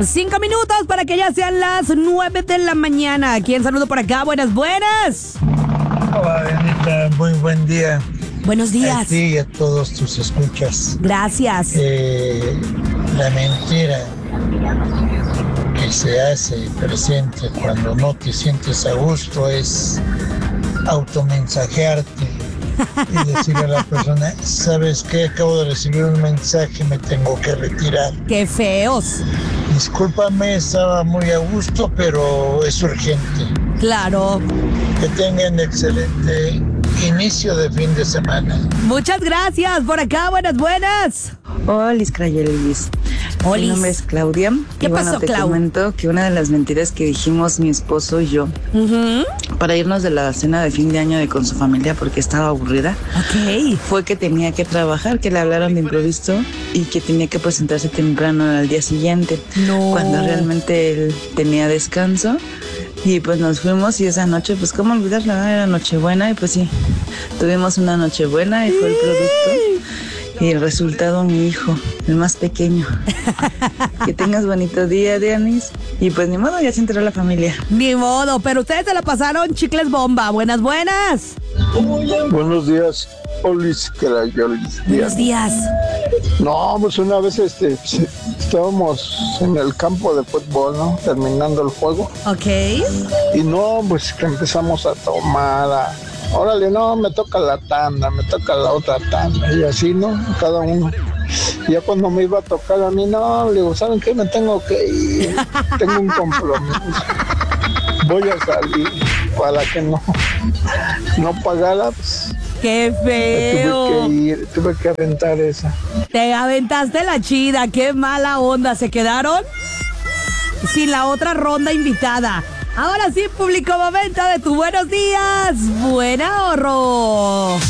5 minutos para que ya sean las 9 de la mañana. ¿Quién saludo por acá? Buenas, buenas. Hola, Dianita, muy buen día. Buenos días. A ti y a todos tus escuchas. Gracias. La mentira que se hace presente cuando no te sientes a gusto es automensajearte y decirle a la persona, ¿sabes qué? Acabo de recibir un mensaje, me tengo que retirar. ¡Qué feos! Discúlpame, estaba muy a gusto, pero es urgente. Claro. Que tengan excelente inicio de fin de semana. Muchas gracias. Por acá, buenas, buenas. Hola, Crayelis. Mi nombre es Claudia. ¿Qué pasó, te Clau? comento que una de las mentiras que dijimos mi esposo y yo para irnos de la cena de fin de año con su familia porque estaba aburrida, fue que tenía que trabajar, que le hablaron de improviso y que tenía que presentarse temprano al día siguiente. No. Cuando realmente él tenía descanso. Y pues nos fuimos y esa noche, pues cómo olvidarla, era Nochebuena y pues sí, tuvimos una Nochebuena y fue el producto y el resultado mi hijo, el más pequeño. Que tengas bonito día, Dianis. Y pues ni modo, ya se enteró la familia. Ni modo, pero ustedes se la pasaron chicles bomba. Buenas, buenas. Buenos días, Olis Crayolis. Buenos días. No, pues una vez estábamos en el campo de fútbol, ¿no? Terminando el juego. Ok. Y no, pues que empezamos a tomar, órale, no, me toca la tanda, me toca la otra tanda. Y así, ¿no? Cada uno. Y ya cuando me iba a tocar a mí, no, le digo, ¿saben qué? Me tengo que ir. Tengo un compromiso. Voy a salir para que no pagara, pues. ¡Qué feo! Tuve que aventar esa. Te aventaste la chida, qué mala onda. ¿Se quedaron sin la otra ronda invitada? Ahora sí, público, momento de tu buenos días. Buen ahorro.